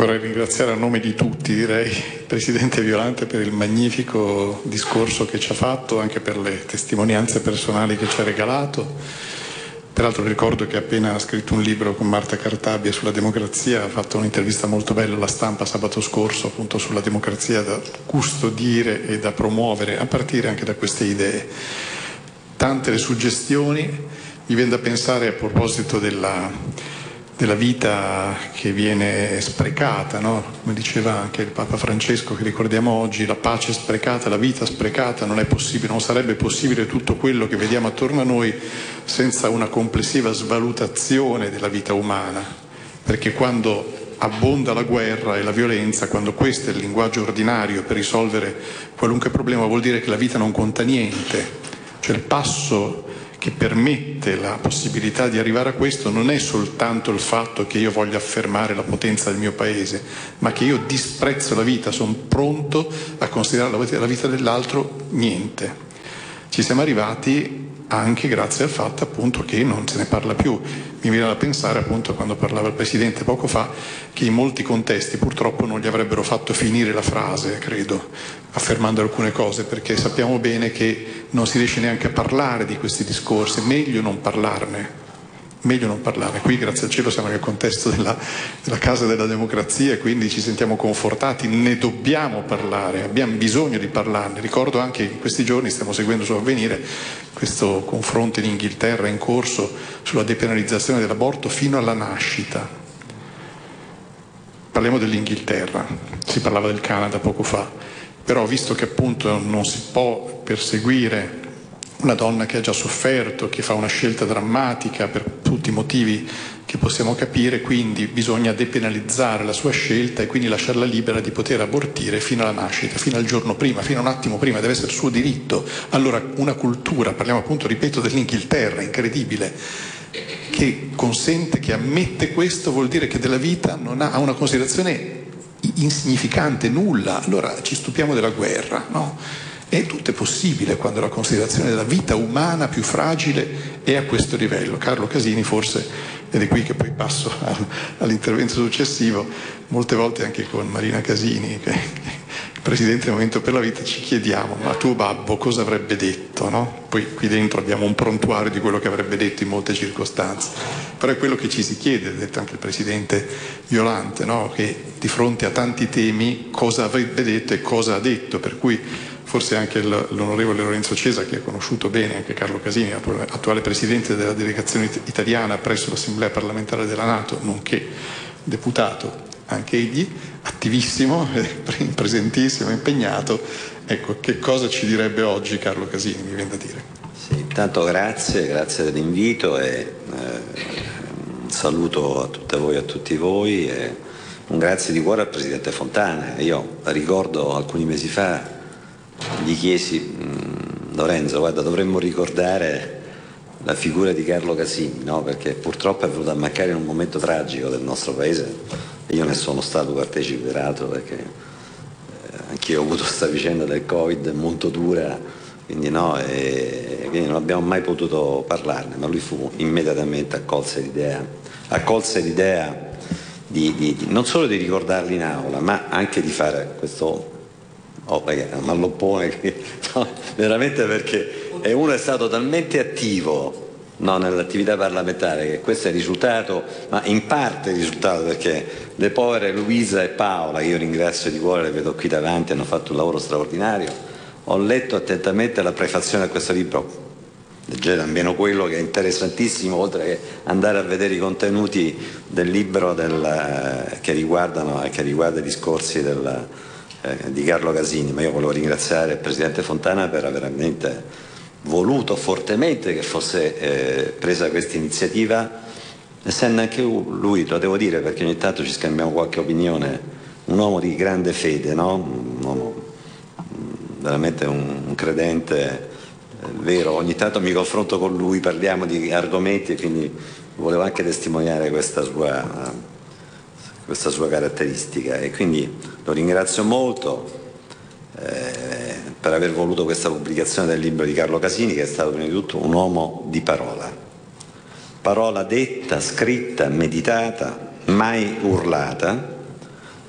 Vorrei ringraziare a nome di tutti, direi, il Presidente Violante per il magnifico discorso che ci ha fatto, anche per le testimonianze personali che ci ha regalato. Peraltro ricordo che appena ha scritto un libro con Marta Cartabia sulla democrazia, ha fatto un'intervista molto bella alla Stampa sabato scorso, appunto sulla democrazia da custodire e da promuovere, a partire anche da queste idee. Tante le suggestioni, mi viene da pensare a proposito della vita che viene sprecata, no? Come diceva anche il Papa Francesco, che ricordiamo oggi, la pace sprecata, la vita sprecata, non è possibile, non sarebbe possibile tutto quello che vediamo attorno a noi senza una complessiva svalutazione della vita umana, perché quando abbonda la guerra e la violenza, quando questo è il linguaggio ordinario per risolvere qualunque problema, vuol dire che la vita non conta niente. Cioè il passo che permette la possibilità di arrivare a questo non è soltanto il fatto che io voglia affermare la potenza del mio paese, ma che io disprezzo la vita, sono pronto a considerare la vita dell'altro niente. Ci siamo arrivati anche grazie al fatto appunto che non se ne parla più. Mi viene da pensare appunto, quando parlava il Presidente poco fa, che in molti contesti purtroppo non gli avrebbero fatto finire la frase, credo, affermando alcune cose, perché sappiamo bene che non si riesce neanche a parlare di questi discorsi, meglio non parlarne. Meglio non parlarne. Qui grazie al cielo siamo nel contesto della Casa della Democrazia e quindi ci sentiamo confortati, ne dobbiamo parlare, abbiamo bisogno di parlarne. Ricordo anche in questi giorni, stiamo seguendo su Avvenire, questo confronto in Inghilterra in corso sulla depenalizzazione dell'aborto fino alla nascita. Parliamo dell'Inghilterra, si parlava del Canada poco fa, però visto che appunto non si può perseguire una donna che ha già sofferto, che fa una scelta drammatica per tutti i motivi che possiamo capire, quindi bisogna depenalizzare la sua scelta e quindi lasciarla libera di poter abortire fino alla nascita, fino al giorno prima, fino a un attimo prima, deve essere il suo diritto. Allora una cultura, parliamo appunto, ripeto, dell'Inghilterra, incredibile, che consente, che ammette questo, vuol dire che della vita non ha una considerazione insignificante, nulla. Allora ci stupiamo della guerra, no? E tutto è possibile quando la considerazione della vita umana più fragile è a questo livello. Carlo Casini forse, ed è qui che poi passo all'intervento successivo, molte volte anche con Marina Casini, che è il Presidente del Movimento per la Vita, ci chiediamo: ma tuo babbo cosa avrebbe detto, no? Poi qui dentro abbiamo un prontuario di quello che avrebbe detto in molte circostanze, però è quello che ci si chiede, ha detto anche il Presidente Violante, no? Che di fronte a tanti temi cosa avrebbe detto e cosa ha detto, per cui forse anche l'onorevole Lorenzo Cesa, che ha conosciuto bene anche Carlo Casini, attuale Presidente della delegazione italiana presso l'Assemblea parlamentare della Nato, nonché deputato, anche egli, attivissimo, presentissimo, impegnato. Ecco, che cosa ci direbbe oggi Carlo Casini, mi viene da dire. Sì, intanto grazie dell'invito e un saluto a tutte voi e a tutti voi e un grazie di cuore al Presidente Fontana. Io ricordo alcuni mesi fa gli chiesi: Lorenzo, guarda, dovremmo ricordare la figura di Carlo Casini, no? Perché purtroppo è venuto a mancare in un momento tragico del nostro paese e io ne sono stato partecipe peraltro, perché anch'io ho avuto questa vicenda del Covid molto dura, quindi no, e quindi non abbiamo mai potuto parlarne, ma lui fu immediatamente accolse l'idea di non solo di ricordarli in aula, ma anche di fare questo malloppone, no, veramente, perché uno è stato talmente attivo, no, nell'attività parlamentare, che questo è il risultato, ma in parte il risultato, perché le povere Luisa e Paola, che io ringrazio di cuore, le vedo qui davanti, hanno fatto un lavoro straordinario. Ho letto attentamente la prefazione a questo libro, leggete almeno quello, che è interessantissimo, oltre che andare a vedere i contenuti del libro che riguarda i discorsi di Carlo Casini. Ma io volevo ringraziare il Presidente Fontana per aver veramente voluto fortemente che fosse presa questa iniziativa, essendo anche lui, lo devo dire perché ogni tanto ci scambiamo qualche opinione, un uomo di grande fede, no? Un uomo veramente un credente vero. Ogni tanto mi confronto con lui, parliamo di argomenti e quindi volevo anche testimoniare questa sua caratteristica, e quindi lo ringrazio molto per aver voluto questa pubblicazione del libro di Carlo Casini, che è stato prima di tutto un uomo di parola detta, scritta, meditata, mai urlata,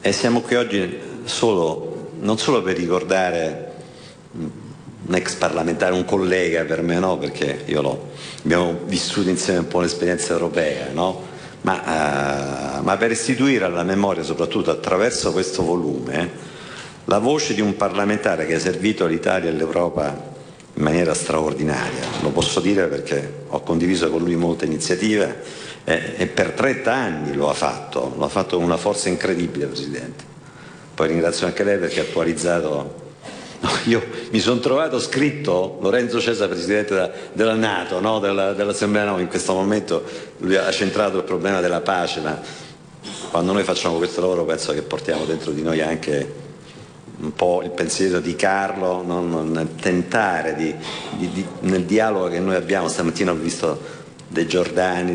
E siamo qui oggi non solo per ricordare un ex parlamentare, un collega per me, no? Perché abbiamo vissuto insieme un po' l'esperienza europea, no? Ma per restituire alla memoria, soprattutto attraverso questo volume, la voce di un parlamentare che ha servito l'Italia e l'Europa in maniera straordinaria. Lo posso dire perché ho condiviso con lui molte iniziative e per 30 anni lo ha fatto con una forza incredibile, Presidente. Poi ringrazio anche lei perché ha attualizzato. Io mi sono trovato scritto Lorenzo Cesa, Presidente della NATO, no? dell'Assemblea NATO, in questo momento lui ha centrato il problema della pace, ma quando noi facciamo questo lavoro penso che portiamo dentro di noi anche un po' il pensiero di Carlo, nel tentare nel dialogo che noi abbiamo. Stamattina ho visto dei giordani,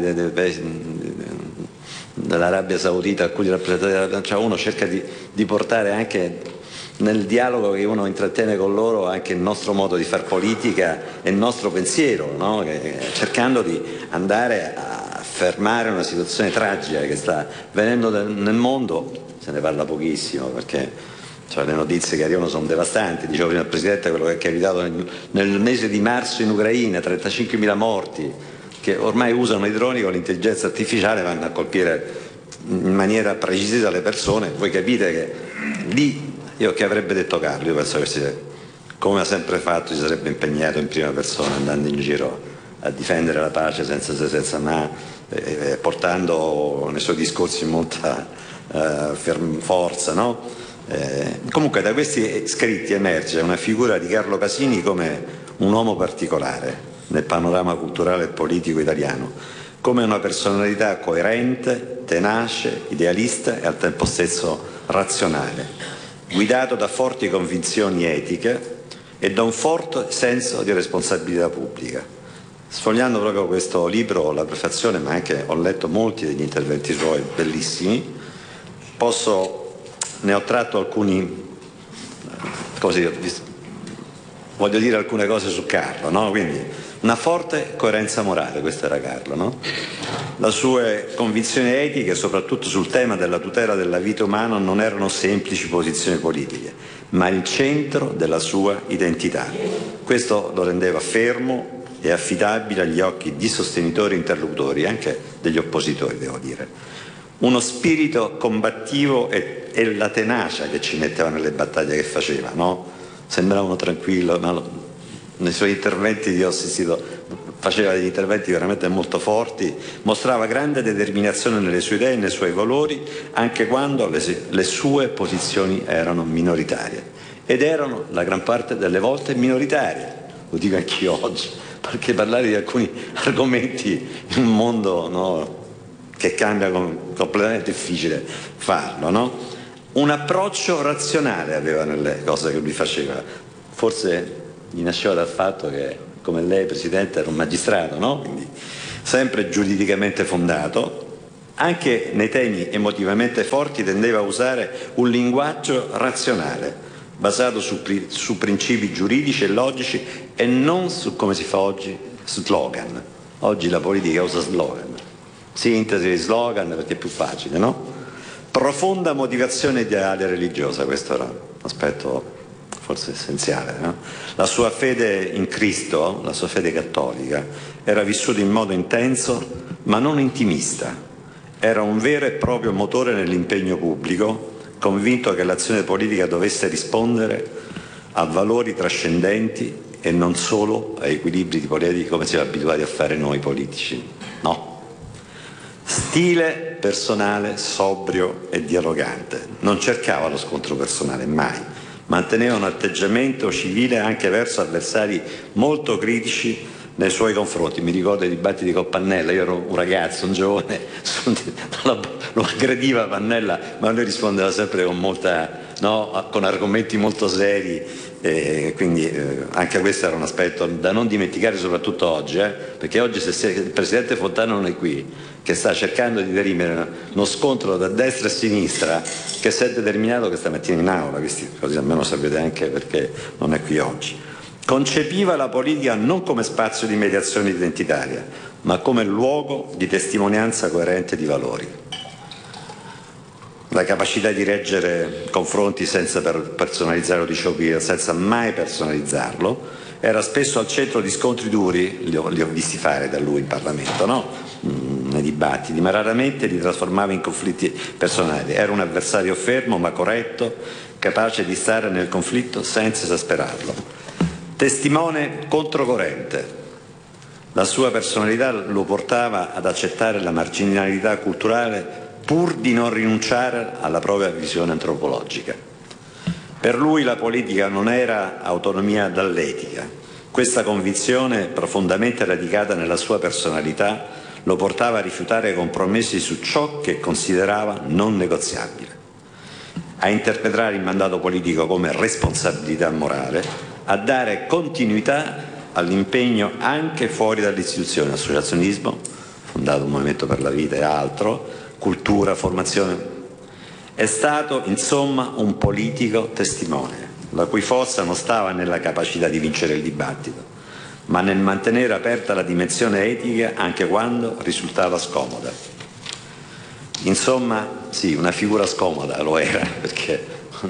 dell'Arabia Saudita, alcuni rappresentanti, cioè uno cerca di portare anche nel dialogo che uno intrattiene con loro anche il nostro modo di far politica e il nostro pensiero, no? Cercando di andare a fermare una situazione tragica che sta avvenendo nel mondo. Se ne parla pochissimo perché cioè, le notizie che arrivano sono devastanti. Dicevo prima al Presidente quello che è capitato nel mese di marzo in Ucraina, 35.000 morti, che ormai usano i droni con l'intelligenza artificiale, vanno a colpire in maniera precisa le persone. Voi capite che lì, io che avrebbe detto Carlo, io penso che come ha sempre fatto si sarebbe impegnato in prima persona, andando in giro a difendere la pace senza se senza ma, portando nei suoi discorsi molta forza, no? Comunque da questi scritti emerge una figura di Carlo Casini come un uomo particolare nel panorama culturale e politico italiano, come una personalità coerente, tenace, idealista e al tempo stesso razionale, guidato da forti convinzioni etiche e da un forte senso di responsabilità pubblica. Sfogliando proprio questo libro, la prefazione, ma anche ho letto molti degli interventi suoi bellissimi, ne ho tratto alcuni, così, voglio dire alcune cose su Carlo, no? Quindi una forte coerenza morale, questo era Carlo, no? Le sue convinzioni etiche, soprattutto sul tema della tutela della vita umana, non erano semplici posizioni politiche, ma il centro della sua identità. Questo lo rendeva fermo e affidabile agli occhi di sostenitori e interlocutori, anche degli oppositori, devo dire. Uno spirito combattivo e la tenacia che ci metteva nelle battaglie che faceva, no? Sembrava uno tranquillo, ma nei suoi interventi io ho assistito, faceva degli interventi veramente molto forti, mostrava grande determinazione nelle sue idee e nei suoi valori, anche quando le sue posizioni erano minoritarie. Ed erano la gran parte delle volte minoritarie, lo dico anch'io oggi, perché parlare di alcuni argomenti in un mondo, no, che cambia completamente difficile farlo, no? Un approccio razionale aveva nelle cose che lui faceva, forse gli nasceva dal fatto che, come lei Presidente, era un magistrato, no? Quindi sempre giuridicamente fondato, anche nei temi emotivamente forti tendeva a usare un linguaggio razionale, basato su principi giuridici e logici e non su, come si fa oggi, slogan. Oggi la politica usa slogan. Sintesi di slogan perché è più facile, no? Profonda motivazione ideale religiosa, questo era un aspetto forse essenziale, no? La sua fede in Cristo, la sua fede cattolica, era vissuta in modo intenso ma non intimista. Era un vero e proprio motore nell'impegno pubblico, convinto che l'azione politica dovesse rispondere a valori trascendenti e non solo a equilibri di politica come siamo abituati a fare noi politici. No. Stile personale, sobrio e dialogante. Non cercava lo scontro personale, mai. Manteneva un atteggiamento civile anche verso avversari molto critici nei suoi confronti. Mi ricordo i dibattiti con Pannella, io ero un ragazzo, un giovane, lo aggrediva Pannella, ma lui rispondeva sempre con con argomenti molto seri. Quindi anche questo era un aspetto da non dimenticare, soprattutto oggi, perché oggi se il Presidente Fontana non è qui, che sta cercando di dirimere uno scontro da destra e sinistra che si è determinato questa mattina in aula, così almeno sapete anche perché non è qui oggi. Concepiva la politica non come spazio di mediazione identitaria, ma come luogo di testimonianza coerente di valori. la capacità di reggere confronti senza personalizzarlo, dicevo prima, senza mai personalizzarlo. Era spesso al centro di scontri duri, li ho visti fare da lui in Parlamento, no? Nei dibattiti, ma raramente li trasformava in conflitti personali. Era un avversario fermo ma corretto, capace di stare nel conflitto senza esasperarlo. Testimone controcorrente. La sua personalità lo portava ad accettare la marginalità culturale pur di non rinunciare alla propria visione antropologica. Per lui la politica non era autonomia dall'etica. Questa convinzione, profondamente radicata nella sua personalità, lo portava a rifiutare compromessi su ciò che considerava non negoziabile, a interpretare il mandato politico come responsabilità morale, a dare continuità all'impegno anche fuori dalle istituzioni, associazionismo, fondato un Movimento per la Vita e altro, cultura, formazione. È stato, insomma, un politico testimone, la cui forza non stava nella capacità di vincere il dibattito, ma nel mantenere aperta la dimensione etica anche quando risultava scomoda. Insomma, sì, una figura scomoda lo era, perché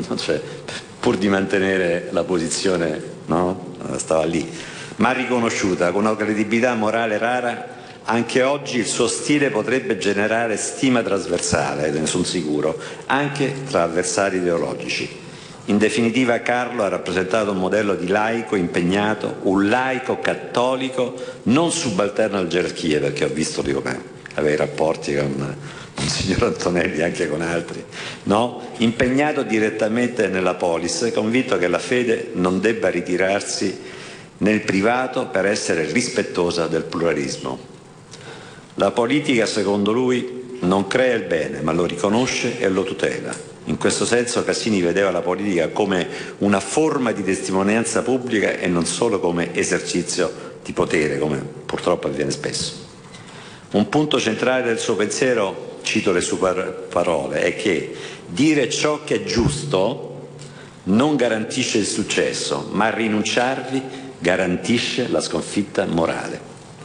pur di mantenere la posizione, no? Stava lì, ma riconosciuta, con una credibilità morale rara. Anche oggi il suo stile potrebbe generare stima trasversale, ne sono sicuro, anche tra avversari ideologici. In definitiva, Carlo ha rappresentato un modello di laico impegnato, un laico cattolico non subalterno alle gerarchie, perché ho visto come aveva i rapporti con Monsignor Antonelli, anche con altri, no? Impegnato direttamente nella polis, convinto che la fede non debba ritirarsi nel privato per essere rispettosa del pluralismo. La politica, secondo lui, non crea il bene, ma lo riconosce e lo tutela. In questo senso Casini vedeva la politica come una forma di testimonianza pubblica e non solo come esercizio di potere, come purtroppo avviene spesso. Un punto centrale del suo pensiero, cito le sue parole, è che dire ciò che è giusto non garantisce il successo, ma rinunciarvi garantisce la sconfitta morale.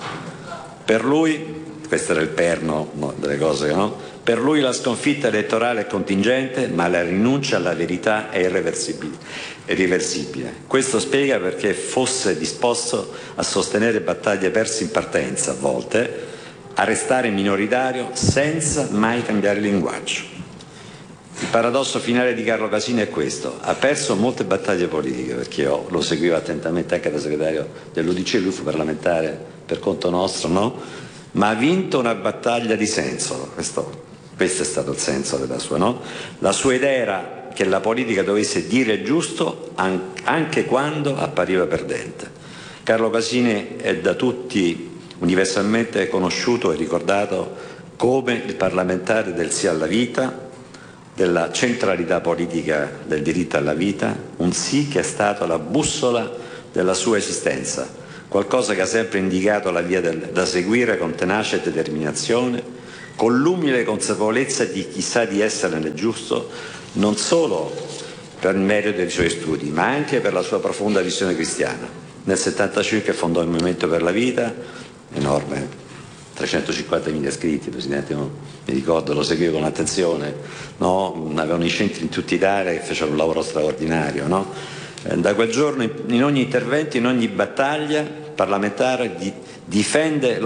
Per lui, questo era il perno delle cose, no? Per lui la sconfitta elettorale è contingente, ma la rinuncia alla verità è irreversibile. Questo spiega perché fosse disposto a sostenere battaglie perse in partenza, a volte, a restare minoritario senza mai cambiare linguaggio. Il paradosso finale di Carlo Casini è questo: ha perso molte battaglie politiche, perché io lo seguivo attentamente anche da segretario dell'UDC, lui fu parlamentare per conto nostro, no? Ma ha vinto una battaglia di senso, questo è stato il senso della sua, no? La sua idea era che la politica dovesse dire il giusto anche quando appariva perdente. Carlo Casini è da tutti universalmente conosciuto e ricordato come il parlamentare del sì alla vita, della centralità politica del diritto alla vita, un sì che è stato la bussola della sua esistenza, qualcosa che ha sempre indicato la via da seguire con tenacia e determinazione, con l'umile consapevolezza di chi sa di essere nel giusto, non solo per il merito dei suoi studi, ma anche per la sua profonda visione cristiana. Nel 1975 fondò il Movimento per la Vita, enorme, 350.000 iscritti, Presidente, mi ricordo, lo seguivo con attenzione, no? Avevano i centri in tutta Italia che fecero un lavoro straordinario, no? Da quel giorno in ogni intervento, in ogni battaglia parlamentare difende